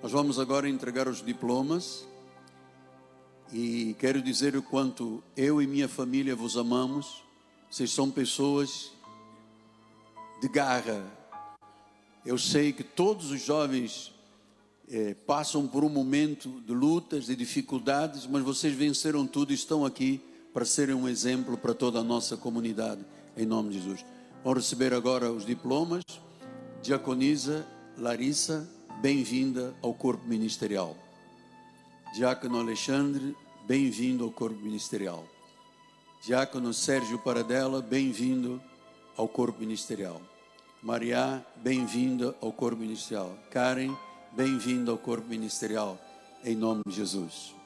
Nós vamos agora entregar os diplomas e quero dizer o quanto eu e minha família vos amamos. Vocês são pessoas de garra. Eu sei que todos os jovens passam por um momento de lutas, de dificuldades, mas vocês venceram tudo e estão aqui para serem um exemplo para toda a nossa comunidade, em nome de Jesus. Vão receber agora os diplomas. Diaconisa Larissa, bem-vinda ao corpo ministerial. Diácono Alexandre, bem-vindo ao corpo ministerial. Diácono Sérgio Paradela, bem-vindo ao corpo ministerial. Maria, bem-vinda ao corpo ministerial. Karen, bem-vinda ao corpo ministerial, em nome de Jesus.